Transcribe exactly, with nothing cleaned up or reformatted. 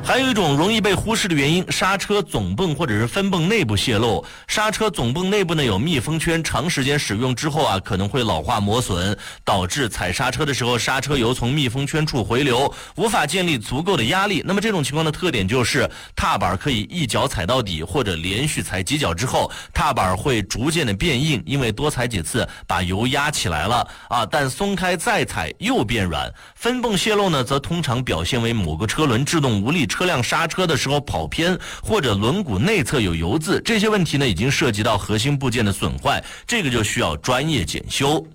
还有一种容易被忽视的原因，刹车总泵或者是分泵内部泄漏。刹车总泵内部呢有密封圈，长时间使用之后啊，可能会老化磨损，导致踩刹车的时候刹车油从密封圈处回流，无法建立足够的压力。那么这种情况的特点就是踏板可以一脚踩到底，或者连续踩几脚之后，踏板会逐渐的变硬，因为多踩几次把油压起来了啊，但松开再踩又变软。分泵泄漏呢，则通常表现为某个车轮制动无力，车辆刹车的时候跑偏，或者轮毂内侧有油渍，这些问题呢已经涉及到核心部件的损坏，这个就需要专业检修。